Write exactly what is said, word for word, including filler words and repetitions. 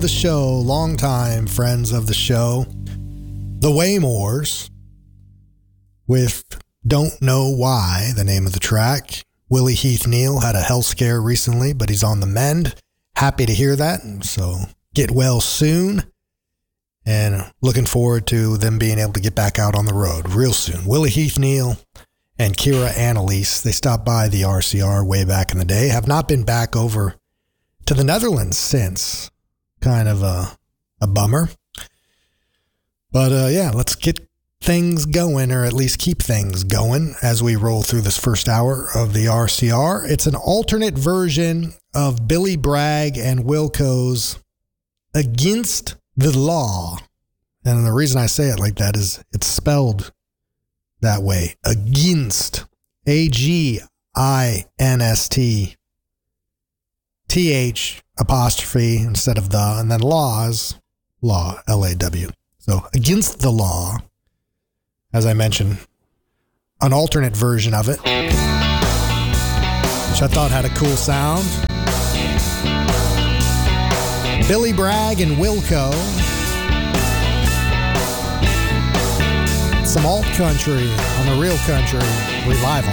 the show, longtime friends of the show, the Waymores, with Don't Know Why, the name of the track. Willie Heath Neal had a health scare recently, but he's on the mend. Happy to hear that. So get well soon. And looking forward to them being able to get back out on the road real soon. Willie Heath Neal and Kira Annalise, they stopped by the R C R way back in the day, have not been back over to the Netherlands since. Kind of a, a bummer. But uh, yeah, let's get things going, or at least keep things going as we roll through this first hour of the R C R. It's an alternate version of Billy Bragg and Wilco's Against the Law. And the reason I say it like that is it's spelled that way. Against. A G I N S T. T H apostrophe instead of the, and then laws, law, L A W. So Against the Law, as I mentioned, an alternate version of it, which I thought had a cool sound. Billy Bragg and Wilco. Some alt country on the Real Country revival.